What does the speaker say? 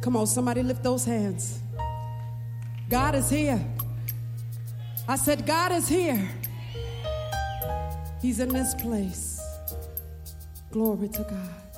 Come on, somebody lift those hands. God is here. I said, God is here. He's in this place. Glory to God.